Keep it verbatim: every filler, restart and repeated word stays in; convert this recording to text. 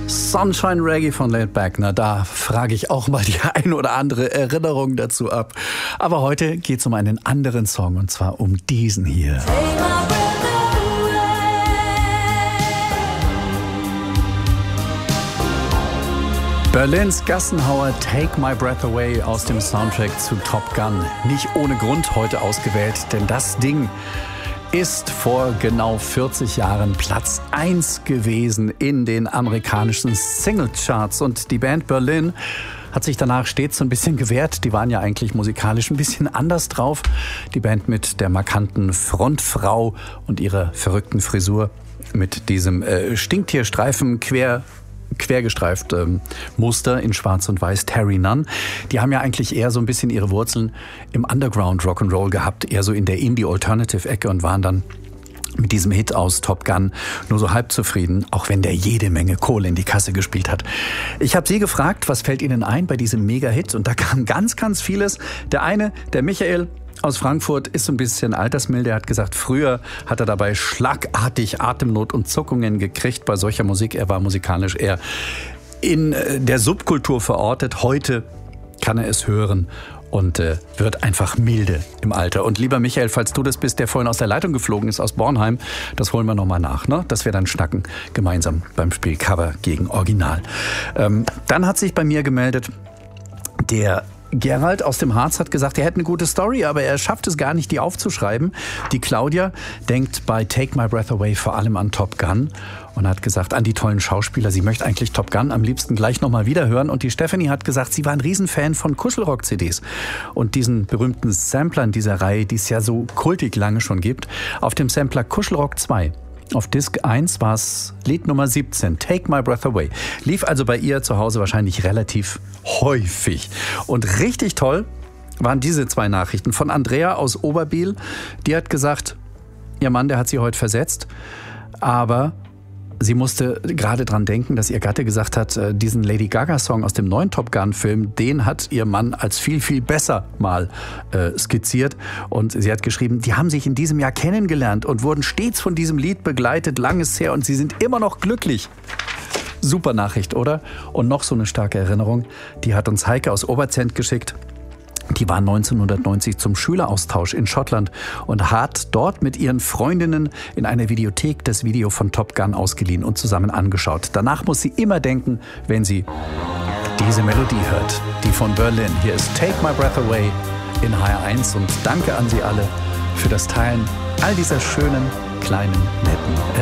Sunshine Reggae von Laid Back. Na, da frage ich auch mal die ein oder andere Erinnerung dazu ab. Aber heute geht es um einen anderen Song, und zwar um diesen hier. Berlins Gassenhauer Take My Breath Away aus dem Soundtrack zu Top Gun. Nicht ohne Grund heute ausgewählt, denn das Ding ist vor genau vierzig Jahren Platz eins gewesen in den amerikanischen Singlecharts. Und die Band Berlin hat sich danach stets so ein bisschen gewehrt. Die waren ja eigentlich musikalisch ein bisschen anders drauf. Die Band mit der markanten Frontfrau und ihrer verrückten Frisur mit diesem äh, Stinktierstreifen quer quergestreift ähm, Muster in Schwarz und Weiß, Terry Nunn. Die haben ja eigentlich eher so ein bisschen ihre Wurzeln im Underground Rock'n'Roll gehabt, eher so in der Indie-Alternative-Ecke, und waren dann mit diesem Hit aus Top Gun nur so halb zufrieden, auch wenn der jede Menge Kohle in die Kasse gespielt hat. Ich habe sie gefragt, was fällt ihnen ein bei diesem Mega-Hit, und da kam ganz, ganz vieles. Der eine, der Michael aus Frankfurt, ist so ein bisschen altersmilde. Er hat gesagt, früher hat er dabei schlagartig Atemnot und Zuckungen gekriegt bei solcher Musik. Er war musikalisch eher in der Subkultur verortet. Heute kann er es hören und äh, wird einfach milde im Alter. Und lieber Michael, falls du das bist, der vorhin aus der Leitung geflogen ist, aus Bornheim, das holen wir nochmal nach, ne? Dass wir dann schnacken gemeinsam beim Spiel Cover gegen Original. Ähm, dann hat sich bei mir gemeldet der Gerald aus dem Harz, hat gesagt, er hätte eine gute Story, aber er schafft es gar nicht, die aufzuschreiben. Die Claudia denkt bei Take My Breath Away vor allem an Top Gun und hat gesagt, an die tollen Schauspieler. Sie möchte eigentlich Top Gun am liebsten gleich nochmal wiederhören. Und die Stephanie hat gesagt, sie war ein Riesenfan von Kuschelrock-C Ds und diesen berühmten Samplern dieser Reihe, die es ja so kultig lange schon gibt. Auf dem Sampler Kuschelrock zwei. Auf Disc eins war es Lied Nummer siebzehn, Take My Breath Away. Lief also bei ihr zu Hause wahrscheinlich relativ häufig. Und richtig toll waren diese zwei Nachrichten von Andrea aus Oberbiel. Die hat gesagt, ihr Mann, der hat sie heute versetzt, aber sie musste gerade dran denken, dass ihr Gatte gesagt hat, diesen Lady Gaga-Song aus dem neuen Top Gun-Film, den hat ihr Mann als viel, viel besser mal äh, skizziert. Und sie hat geschrieben, die haben sich in diesem Jahr kennengelernt und wurden stets von diesem Lied begleitet, langes her, und sie sind immer noch glücklich. Super Nachricht, oder? Und noch so eine starke Erinnerung, die hat uns Heike aus Oberzent geschickt. Die war neunzehnhundertneunzig zum Schüleraustausch in Schottland und hat dort mit ihren Freundinnen in einer Videothek das Video von Top Gun ausgeliehen und zusammen angeschaut. Danach muss sie immer denken, wenn sie diese Melodie hört, die von Berlin. Hier ist Take My Breath Away in H R eins, und danke an Sie alle für das Teilen all dieser schönen, kleinen, netten Erinnerungen.